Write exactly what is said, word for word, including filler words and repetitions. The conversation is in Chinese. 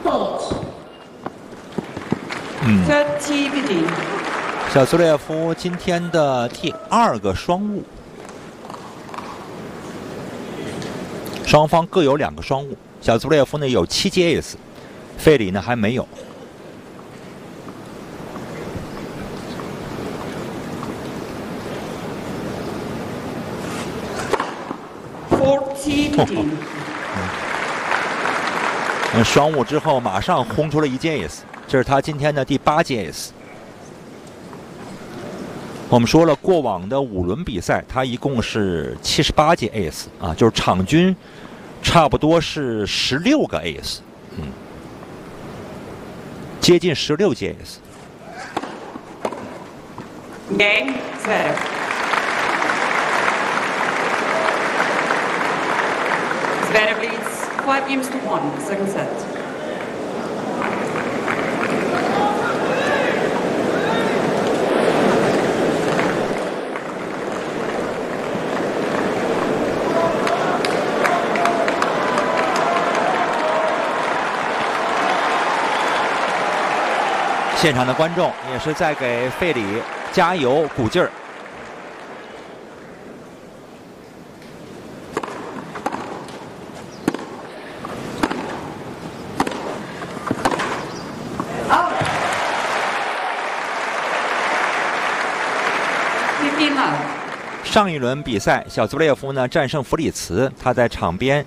嗯， thirty fifteen。 小兹列夫今天的第二个双误，双方各有两个双误。小兹列夫呢有七记 ace， 费里呢还没有。 forty fifteen。 嗯，双误之后马上轰出了一记 ace， 这是他今天的第八记 ace。我们说了，过往的五轮比赛，他一共是七十八记 ace 啊，就是场均差不多是十六个 ace， 嗯，接近十六记 ace。 Game Zverev。 Zverev leads five games to one, second set. 现场的观众也是在给费里加油鼓劲儿。 上一轮比赛，小兹列夫呢战胜弗里茨，他在场边